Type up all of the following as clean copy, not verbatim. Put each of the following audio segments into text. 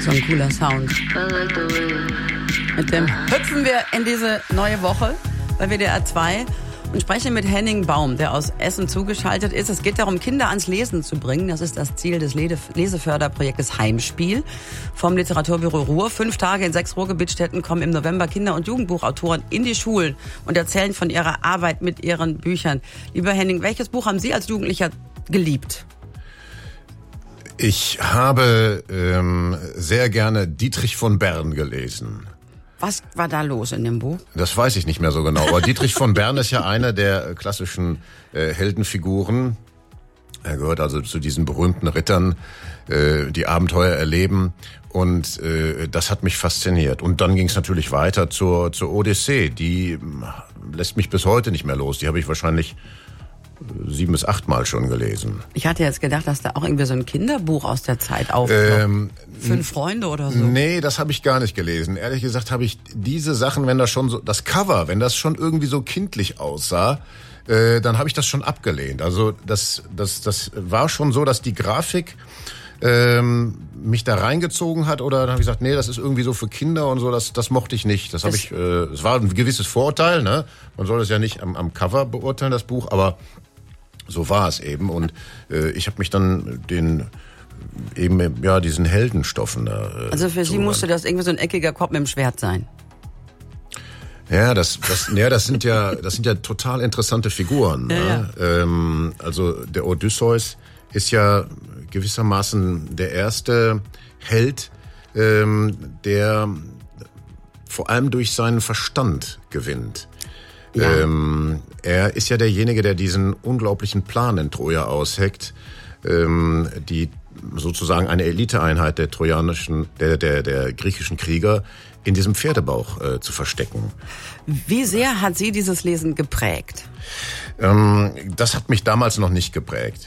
So ein cooler Sound. Mit dem hüpfen wir in diese neue Woche bei WDR 2 und sprechen mit Henning Baum, der aus Essen zugeschaltet ist. Es geht darum, Kinder ans Lesen zu bringen. Das ist das Ziel des Leseförderprojektes Heimspiel vom Literaturbüro Ruhr. 5 Tage in 6 Ruhrgebietsstädten kommen im November Kinder- und Jugendbuchautoren in die Schulen und erzählen von ihrer Arbeit mit ihren Büchern. Lieber Henning, welches Buch haben Sie als Jugendlicher geliebt? Ich habe sehr gerne Dietrich von Bern gelesen. Was war da los in dem Buch? Das weiß ich nicht mehr so genau. Aber Dietrich von Bern ist ja einer der klassischen Heldenfiguren. Er gehört also zu diesen berühmten Rittern, die Abenteuer erleben. Und das hat mich fasziniert. Und dann ging es natürlich weiter zur Odyssee. Die lässt mich bis heute nicht mehr los. Die habe ich wahrscheinlich 7 bis 8 Mal schon gelesen. Ich hatte jetzt gedacht, dass da auch irgendwie so ein Kinderbuch aus der Zeit aufkommt. 5 Freunde oder so. Nee, das habe ich gar nicht gelesen. Ehrlich gesagt habe ich diese Sachen, wenn das schon so, das Cover, wenn das schon irgendwie so kindlich aussah, dann habe ich das schon abgelehnt. Also das war schon so, dass die Grafik mich da reingezogen hat, oder dann habe ich gesagt, nee, das ist irgendwie so für Kinder und so, das mochte ich nicht. Das war ein gewisses Vorurteil, ne? Man soll es ja nicht am Cover beurteilen, das Buch, aber so war es eben. Und ich habe mich dann diesen Heldenstoffen also für Sie musste das irgendwie so ein eckiger Kopf mit dem Schwert sein. Ja, das sind ja total interessante Figuren. Ja, ne? Also der Odysseus ist ja gewissermaßen der erste Held, der vor allem durch seinen Verstand gewinnt. Ja. Er ist ja derjenige, der diesen unglaublichen Plan in Troja ausheckt, die sozusagen eine Eliteeinheit der griechischen Krieger in diesem Pferdebauch zu verstecken. Wie sehr hat Sie dieses Lesen geprägt? Das hat mich damals noch nicht geprägt.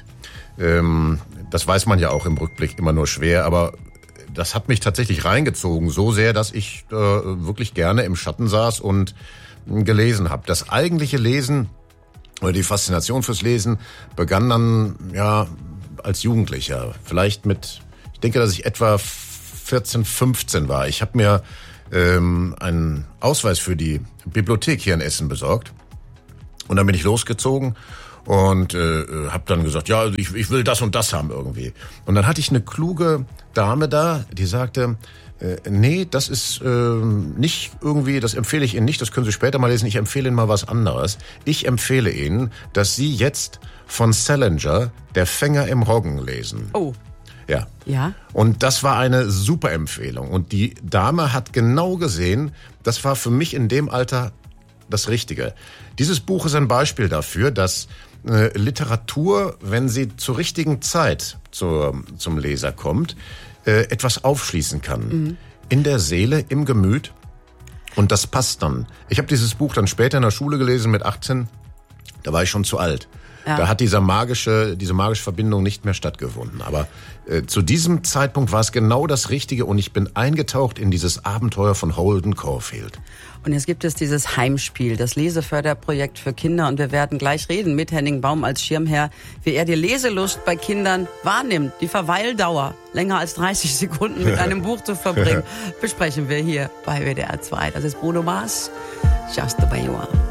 Das weiß man ja auch im Rückblick immer nur schwer, aber das hat mich tatsächlich reingezogen, so sehr, dass ich wirklich gerne im Schatten saß und gelesen habe. Das eigentliche Lesen oder die Faszination fürs Lesen begann dann als Jugendlicher. Vielleicht ich denke, dass ich etwa 14, 15 war. Ich habe mir einen Ausweis für die Bibliothek hier in Essen besorgt und dann bin ich losgezogen und habe dann gesagt, ja, ich will das und das haben irgendwie. Und dann hatte ich eine kluge Dame da, die sagte, nee, das ist nicht irgendwie, das empfehle ich Ihnen nicht, das können Sie später mal lesen, ich empfehle Ihnen mal was anderes. Ich empfehle Ihnen, dass Sie jetzt von Salinger Der Fänger im Roggen lesen. Oh. Ja. Und das war eine super Empfehlung. Und die Dame hat genau gesehen, das war für mich in dem Alter das Richtige. Dieses Buch ist ein Beispiel dafür, dass Literatur, wenn sie zur richtigen Zeit zum Leser kommt, etwas aufschließen kann. Mhm. In der Seele, im Gemüt. Und das passt dann. Ich habe dieses Buch dann später in der Schule gelesen mit 18. Da war ich schon zu alt. Ja. Da hat diese magische Verbindung nicht mehr stattgefunden. Aber zu diesem Zeitpunkt war es genau das Richtige und ich bin eingetaucht in dieses Abenteuer von Holden Caulfield. Und jetzt gibt es dieses Heimspiel, das Leseförderprojekt für Kinder. Und wir werden gleich reden mit Henning Baum als Schirmherr, wie er die Leselust bei Kindern wahrnimmt. Die Verweildauer, länger als 30 Sekunden mit einem Buch zu verbringen, besprechen wir hier bei WDR 2. Das ist Bruno Mars, Just the Way You Are.